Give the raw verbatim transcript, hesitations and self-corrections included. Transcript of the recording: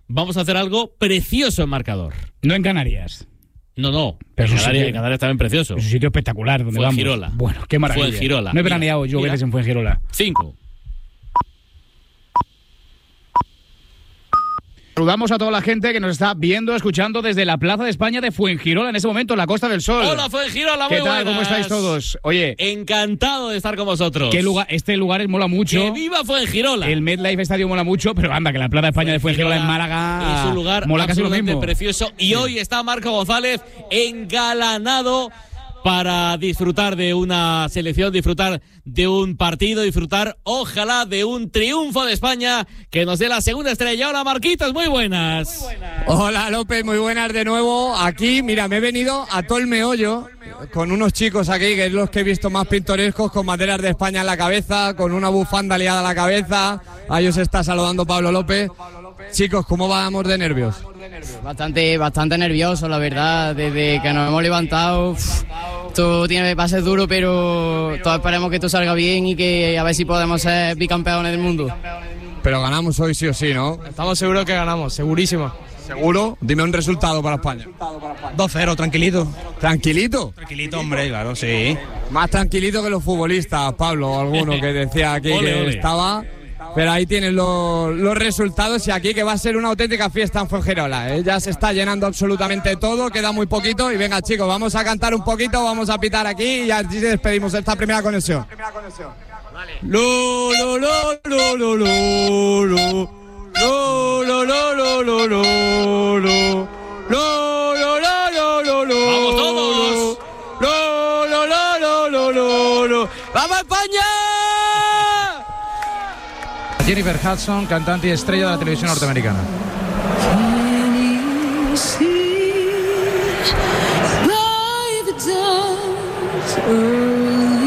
vamos a hacer algo precioso en marcador. No en Canarias. No, no, pero en Canarias, sitio, Canarias también precioso. Es un sitio espectacular donde vamos. Fuengirola. Bueno, qué maravilla. Fuengirola. No he veraneado yo veces en Fuengirola. Cinco. Saludamos a toda la gente que nos está viendo, escuchando desde la Plaza de España de Fuengirola, en ese momento, en la Costa del Sol. Hola, Fuengirola, muy ¿Qué tal? buenas. ¿Cómo estáis todos? Oye, encantado de estar con vosotros. ¿Qué lugar? Este lugar es mola mucho. ¡Que viva Fuengirola! El MetLife Estadio mola mucho, pero anda, que la Plaza de España de Fuengirola en Málaga es un lugar mola casi lo absolutamente mismo. precioso. Y hoy está Marco González engalanado para disfrutar de una selección, disfrutar de un partido, disfrutar, ojalá, de un triunfo de España que nos dé la segunda estrella. Hola, Marquitos, muy buenas. Muy buenas. Hola, López, muy buenas de nuevo. Aquí, mira, me he venido a todo el meollo con unos chicos aquí, que es los que he visto más pintorescos, con banderas de España en la cabeza, con una bufanda liada a la cabeza. Ahí os está saludando Pablo López. Chicos, ¿cómo vamos de nervios? Bastante, bastante nervioso, la verdad, desde que nos hemos levantado. Uff, esto tiene, va a ser duro, pero todos esperemos que esto salga bien y que a ver si podemos ser bicampeones del mundo. Pero ganamos hoy sí o sí, ¿no? Estamos seguros que ganamos, segurísimo. ¿Seguro? Dime un resultado para España. dos cero, tranquilito. ¿Tranquilito? Tranquilito, hombre, claro, sí. Más tranquilito que los futbolistas, Pablo, alguno que decía aquí ole, que ole. estaba... Pero ahí tienen los, los resultados y aquí que va a ser una auténtica fiesta en Fuengirola, ¿eh? Ya se está llenando absolutamente todo, queda muy poquito y venga chicos, vamos a cantar un poquito, vamos a pitar aquí y así despedimos esta primera conexión. Lo, lo, lo, lo, lo, lo, lo. Lo, lo, lo, lo, lo, lo, lo. Lo, lo, lo, lo, lo, lo. ¡Vamos todos! Lo, lo, lo, lo, lo, lo, lo. ¡Vamos España! Jennifer Hudson, cantante y estrella de la televisión norteamericana. Can you see life does